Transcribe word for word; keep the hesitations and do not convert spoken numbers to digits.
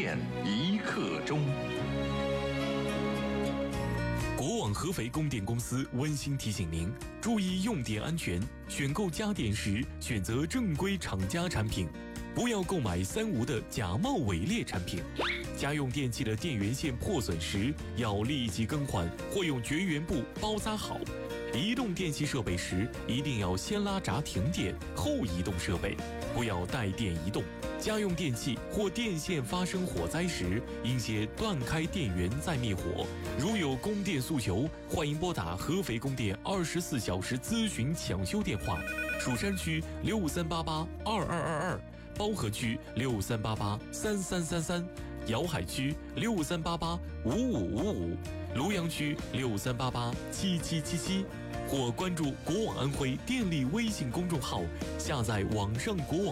电一刻钟。 国网合肥供电公司温馨提醒您：注意用电安全，选购家电时选择正规厂家产品，不要购买三无的假冒伪劣产品。家用电器的电源线破损时，要立即更换或用绝缘布包扎好。移动电器设备时，一定要先拉闸停电，后移动设备，不要带电移动。家用电器或电线发生火灾时，应先断开电源再灭火。如有供电诉求，欢迎拨打合肥供电二十四小时咨询抢修电话：蜀山区六三八八二二二二，包河区六三八八三三三三，瑶海区六三八八五五五五，庐阳区六三八八七七七七，或关注国网安徽电力微信公众号，下载网上国网。